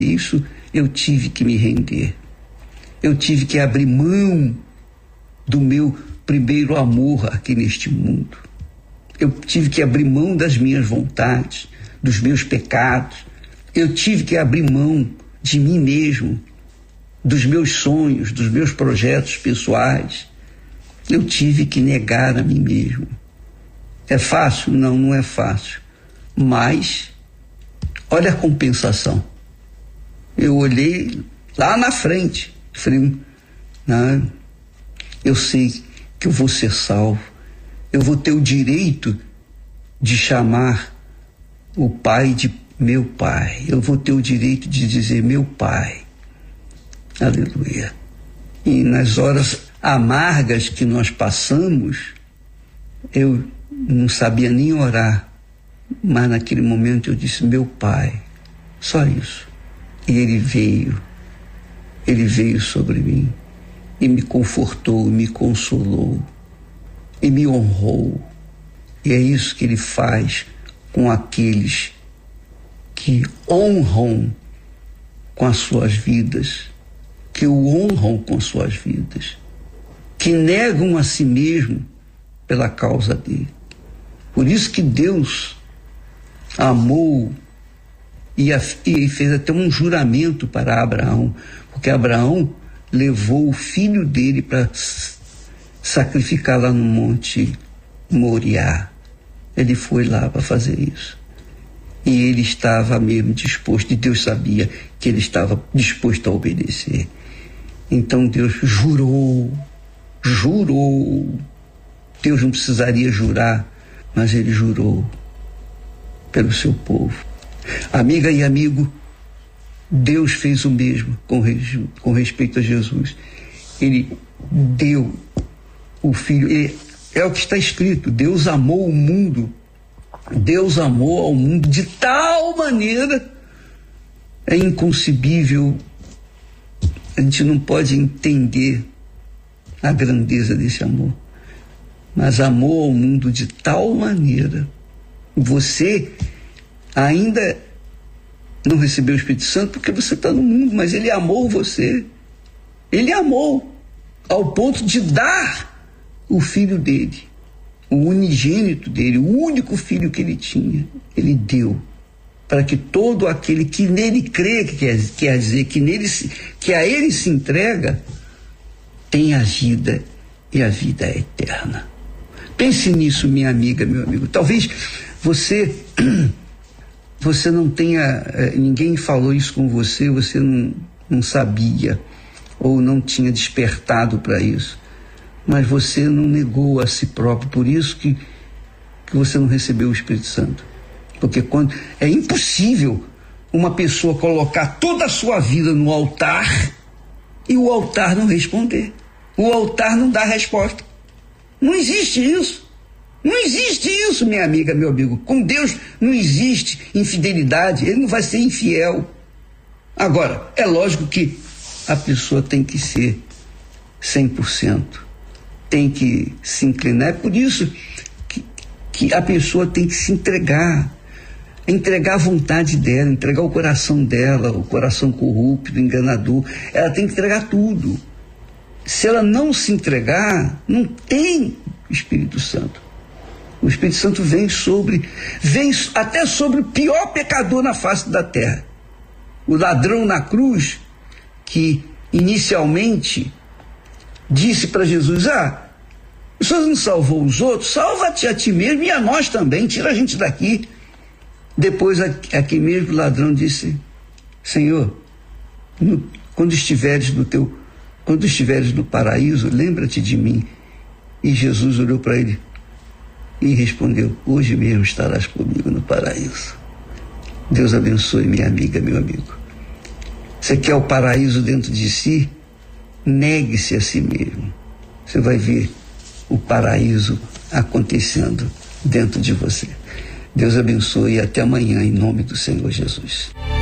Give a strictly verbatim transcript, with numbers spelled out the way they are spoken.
Isso eu tive que me render. Eu tive que abrir mão do meu primeiro amor aqui neste mundo. Eu tive que abrir mão das minhas vontades, dos meus pecados. Eu tive que abrir mão de mim mesmo, dos meus sonhos, dos meus projetos pessoais. Eu tive que negar a mim mesmo. É fácil? Não, não é fácil. Mas, olha a compensação. Eu olhei lá na frente, falei, não, eu sei que eu vou ser salvo. Eu vou ter o direito de chamar o Pai de meu Pai. Eu vou ter o direito de dizer meu Pai. Aleluia. E nas horas amargas que nós passamos, eu não sabia nem orar, mas naquele momento eu disse meu Pai, só isso. E ele veio, ele veio sobre mim e me confortou, me consolou e me honrou. E é isso que ele faz com aqueles que honram com as suas vidas, que o honram com as suas vidas, que negam a si mesmo pela causa dele. Por isso que Deus amou e, a, e fez até um juramento para Abraão, porque Abraão levou o filho dele para sacrificar lá no Monte Moriá. Ele foi lá para fazer isso. E ele estava mesmo disposto, e Deus sabia que ele estava disposto a obedecer. Então Deus jurou, jurou. Deus não precisaria jurar, mas ele jurou pelo seu povo. Amiga e amigo, Deus fez o mesmo com, com respeito a Jesus. Ele deu o Filho. Ele, é o que está escrito, Deus amou o mundo. Deus amou ao mundo de tal maneira, é inconcebível. A gente não pode entender a grandeza desse amor. Mas amou ao mundo de tal maneira. Você ainda não recebeu o Espírito Santo porque você está no mundo, mas ele amou você. Ele amou ao ponto de dar o filho dele, o unigênito dele, o único filho que ele tinha. Ele deu para que todo aquele que nele crê, que quer, quer dizer que, nele se, que a ele se entrega, tenha a vida, e a vida é eterna. Pense nisso, minha amiga, meu amigo. Talvez você você não tenha, ninguém falou isso com você, você não, não sabia ou não tinha despertado para isso, mas você não negou a si próprio, por isso que, que você não recebeu o Espírito Santo. Porque quando é impossível uma pessoa colocar toda a sua vida no altar e o altar não responder, o altar não dá resposta. Não existe isso. Não existe isso, minha amiga, meu amigo. Com Deus não existe infidelidade. Ele não vai ser infiel. Agora, é lógico que a pessoa tem que ser cem por cento. Tem que se inclinar. É por isso que, que a pessoa tem que se entregar. Entregar a vontade dela, entregar o coração dela, o coração corrupto, enganador. Ela tem que entregar tudo. Se ela não se entregar, não tem Espírito Santo. O Espírito Santo vem sobre, vem até sobre o pior pecador na face da terra. O ladrão na cruz, que inicialmente disse para Jesus, ah, o Senhor não salvou os outros, salva-te a ti mesmo e a nós também, tira a gente daqui. Depois aqui mesmo o ladrão disse, Senhor, no, quando estiveres no teu Quando estiveres no paraíso, lembra-te de mim. E Jesus olhou para ele e respondeu, hoje mesmo estarás comigo no paraíso. Deus abençoe, minha amiga, meu amigo. Você quer o paraíso dentro de si? Negue-se a si mesmo. Você vai ver o paraíso acontecendo dentro de você. Deus abençoe e até amanhã, em nome do Senhor Jesus.